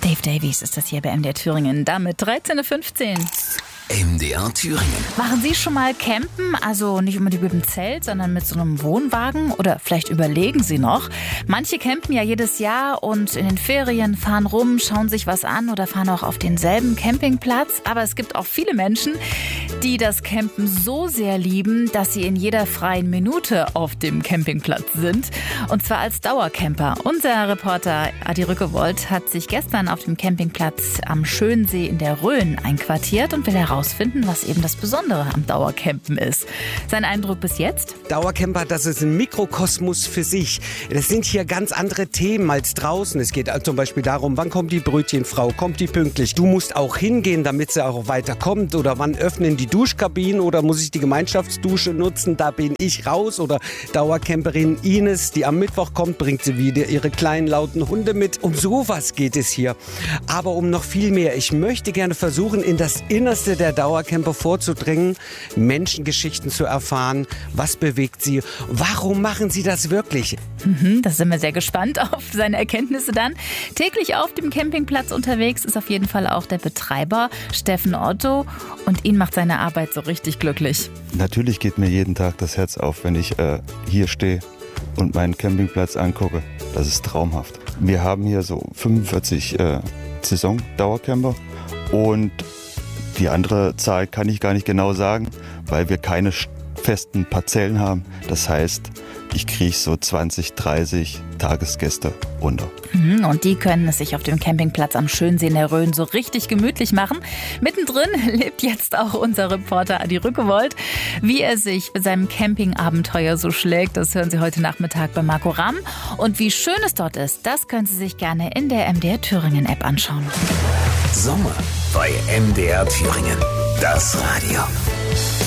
Dave Davies ist das hier bei MDR Thüringen. Damit 13:15 Uhr. MDR Thüringen. Waren Sie schon mal campen? Also nicht unbedingt mit dem Zelt, sondern mit so einem Wohnwagen? Oder vielleicht überlegen Sie noch. Manche campen ja jedes Jahr und in den Ferien fahren rum, schauen sich was an oder fahren auch auf denselben Campingplatz. Aber es gibt auch viele Menschen, die das Campen so sehr lieben, dass sie in jeder freien Minute auf dem Campingplatz sind. Und zwar als Dauercamper. Unser Reporter Adi Rückewold hat sich gestern auf dem Campingplatz am Schönsee in der Rhön einquartiert und will herausfinden, was eben das Besondere am Dauercampen ist. Sein Eindruck bis jetzt? Dauercamper, das ist ein Mikrokosmos für sich. Das sind hier ganz andere Themen als draußen. Es geht zum Beispiel darum, wann kommt die Brötchenfrau, kommt die pünktlich? Du musst auch hingehen, damit sie auch weiterkommt. Oder wann öffnen die Duschkabinen oder muss ich die Gemeinschaftsdusche nutzen? Da bin ich raus. Oder Dauercamperin Ines, die am Mittwoch kommt, bringt sie wieder ihre kleinen lauten Hunde mit. Um sowas geht es hier. Aber um noch viel mehr. Ich möchte gerne versuchen, in das Innerste der Dauercamper vorzudringen, Menschengeschichten zu erfahren. Was bewegt sie? Warum machen sie das wirklich? Da sind wir sehr gespannt auf seine Erkenntnisse dann. Täglich auf dem Campingplatz unterwegs ist auf jeden Fall auch der Betreiber Steffen Otto und ihn macht seine Arbeit so richtig glücklich. Natürlich geht mir jeden Tag das Herz auf, wenn ich hier stehe und meinen Campingplatz angucke. Das ist traumhaft. Wir haben hier so 45 Saison-Dauercamper und die andere Zahl kann ich gar nicht genau sagen, weil wir keine festen Parzellen haben. Das heißt, ich kriege so 20, 30 Tagesgäste unter. Und die können es sich auf dem Campingplatz am Schönsee in der Rhön so richtig gemütlich machen. Mittendrin lebt jetzt auch unser Reporter Adi Rückewold. Wie er sich bei seinem Campingabenteuer so schlägt, das hören Sie heute Nachmittag bei Marco Ramm. Und wie schön es dort ist, das können Sie sich gerne in der MDR Thüringen App anschauen. Sommer bei MDR Thüringen. Das Radio.